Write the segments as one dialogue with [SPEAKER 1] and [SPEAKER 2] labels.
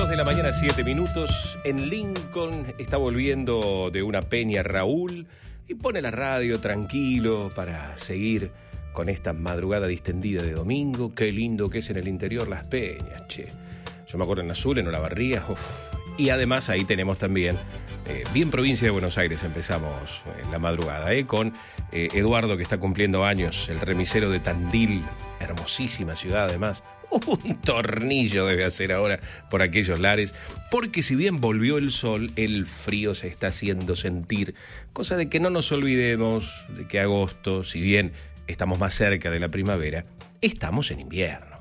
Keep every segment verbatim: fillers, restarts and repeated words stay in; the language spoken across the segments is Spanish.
[SPEAKER 1] de la mañana, siete minutos. En Lincoln está volviendo de una peña Raúl y pone la radio tranquilo para seguir con esta madrugada distendida de domingo. Qué lindo que es en el interior las peñas, che. Yo me acuerdo en Azul, en Olavarría, uf. Y además ahí tenemos también, eh, bien provincia de Buenos Aires, empezamos en la madrugada, eh, con eh, Eduardo, que está cumpliendo años, el remisero de Tandil, hermosísima ciudad además. Un tornillo debe hacer ahora por aquellos lares, porque si bien volvió el sol, el frío se está haciendo sentir, cosa de que no nos olvidemos de que agosto, si bien estamos más cerca de la primavera, estamos en invierno.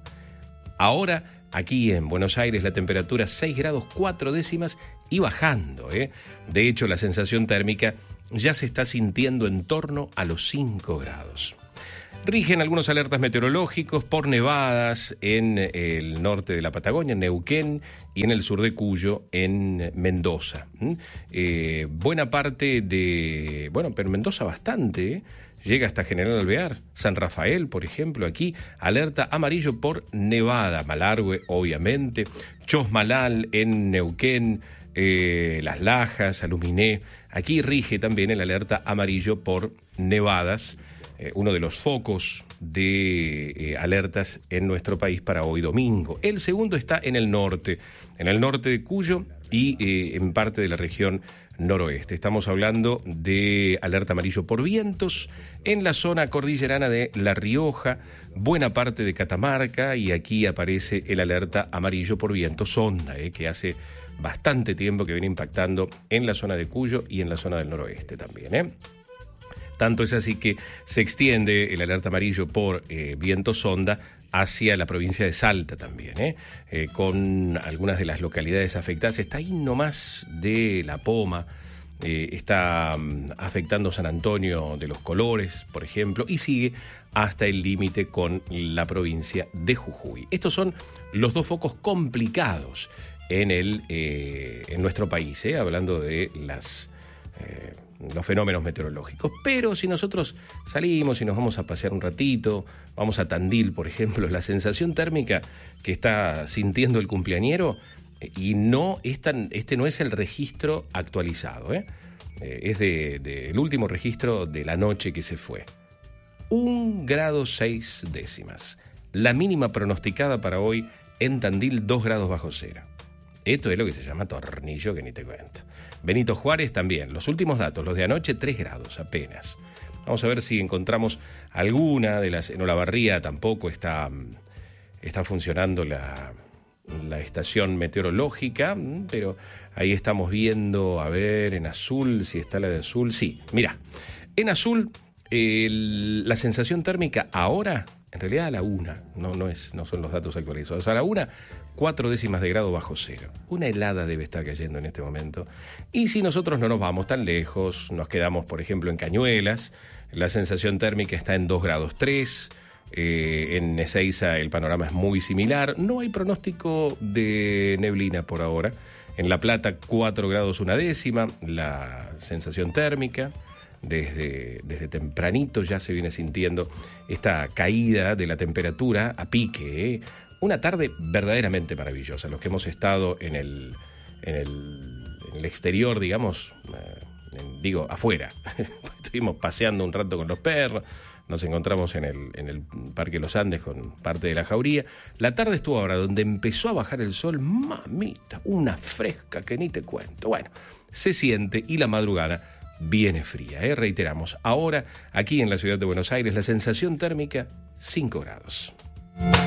[SPEAKER 1] Ahora, aquí en Buenos Aires, la temperatura seis grados cuatro décimas y bajando, ¿eh? De hecho, la sensación térmica ya se está sintiendo en torno a los cinco grados. Rigen algunos alertas meteorológicos por nevadas en el norte de la Patagonia, en Neuquén, y en el sur de Cuyo, en Mendoza. ¿Mm? Eh, buena parte de... Bueno, pero Mendoza bastante, ¿eh? Llega hasta General Alvear. San Rafael, por ejemplo, aquí, alerta amarillo por nevada. Malargüe, obviamente. Chosmalal, en Neuquén, eh, Las Lajas, Aluminé. Aquí rige también el alerta amarillo por nevadas. Eh, uno de los focos de eh, alertas en nuestro país para hoy domingo. El segundo está en el norte, en el norte de Cuyo y eh, en parte de la región noroeste. Estamos hablando de alerta amarillo por vientos en la zona cordillerana de La Rioja, buena parte de Catamarca, y aquí aparece el alerta amarillo por vientos onda, eh, que hace bastante tiempo que viene impactando en la zona de Cuyo y en la zona del noroeste también, ¿eh? Tanto es así que se extiende el alerta amarillo por eh, viento sonda hacia la provincia de Salta también, ¿eh? Eh, con algunas de las localidades afectadas. Está ahí nomás de La Poma, eh, está um, afectando San Antonio de los Colores, por ejemplo, y sigue hasta el límite con la provincia de Jujuy. Estos son los dos focos complicados en, el, eh, en nuestro país, ¿eh? Hablando de las... Eh, los fenómenos meteorológicos. Pero si nosotros salimos y nos vamos a pasear un ratito, vamos a Tandil, por ejemplo, la sensación térmica que está sintiendo el cumpleañero, y no es tan, este no es el registro actualizado, ¿eh? Eh, es de, de el último registro de la noche que se fue. Un grado seis décimas. La mínima pronosticada para hoy en Tandil, dos grados bajo cero. Esto es lo que se llama tornillo, que ni te cuento. Benito Juárez también. Los últimos datos, los de anoche, tres grados apenas. Vamos a ver si encontramos alguna de las... En Olavarría tampoco está, está funcionando la, la estación meteorológica, pero ahí estamos viendo, a ver, en azul, si está la de azul. Sí, mira, en azul, el, la sensación térmica ahora... En realidad a la una, no, no, es, no son los datos actualizados. A la una, cuatro décimas de grado bajo cero. Una helada debe estar cayendo en este momento. Y si nosotros no nos vamos tan lejos, nos quedamos, por ejemplo, en Cañuelas, la sensación térmica está en dos grados tres. Eh, en Ezeiza el panorama es muy similar. No hay pronóstico de neblina por ahora. En La Plata, cuatro grados una décima, la sensación térmica. Desde, desde tempranito ya se viene sintiendo esta caída de la temperatura a pique, ¿eh? Una tarde verdaderamente maravillosa. Los que hemos estado en el, en el, en el exterior, digamos, eh, en, digo, afuera. Estuvimos paseando un rato con los perros, nos encontramos en el, en el Parque Los Andes con parte de la jauría. La tarde estuvo ahora donde empezó a bajar el sol, mamita, una fresca que ni te cuento. Bueno, se siente, y la madrugada viene fría, ¿eh? Reiteramos, ahora aquí en la ciudad de Buenos Aires la sensación térmica cinco grados.